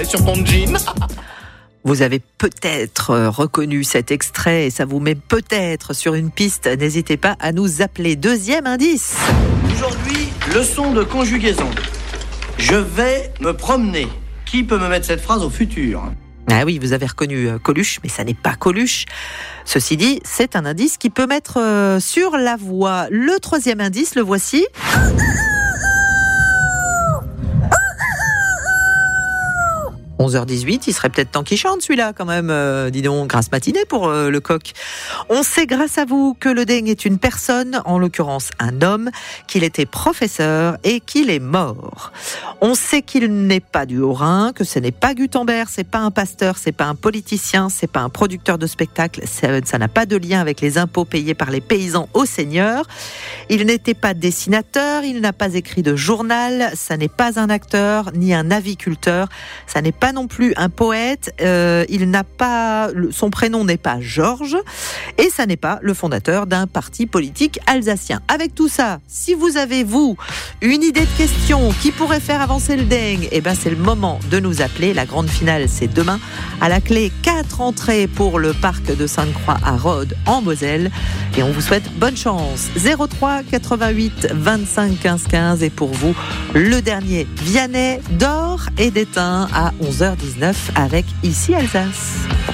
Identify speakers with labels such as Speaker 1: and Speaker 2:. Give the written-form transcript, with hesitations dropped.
Speaker 1: Sur ton jean.
Speaker 2: Vous avez peut-être reconnu cet extrait et ça vous met peut-être sur une piste. N'hésitez pas à nous appeler. Deuxième indice.
Speaker 3: Aujourd'hui, leçon de conjugaison. Je vais me promener. Qui peut me mettre cette phrase au futur ?
Speaker 2: Ah oui, vous avez reconnu Coluche, mais ça n'est pas Coluche. Ceci dit, c'est un indice qui peut mettre sur la voie. Le troisième indice, le voici. 11h18, il serait peut-être temps qu'il chante celui-là quand même. Dis donc, grasse matinée pour le coq. On sait grâce à vous que le dingue est une personne, en l'occurrence un homme, qu'il était professeur et qu'il est mort. On sait qu'il n'est pas du Haut-Rhin, que ce n'est pas Gutenberg, c'est pas un pasteur, c'est pas un politicien, c'est pas un producteur de spectacle, ça n'a pas de lien avec les impôts payés par les paysans aux seigneurs. Il n'était pas dessinateur, il n'a pas écrit de journal, ça n'est pas un acteur ni un aviculteur, ça n'est pas non plus un poète, son prénom n'est pas Georges et ça n'est pas le fondateur d'un parti politique alsacien. Avec tout ça, si vous avez vous une idée de question qui pourrait faire avancer le dingue, c'est le moment de nous appeler. La grande finale, c'est demain. À la clé, 4 entrées pour le parc de Sainte-Croix à Rhodes en Moselle et on vous souhaite bonne chance. 03 88 25 15 15 et pour vous le dernier Vianney d'or et d'étain à 11h19 avec Ici Alsace.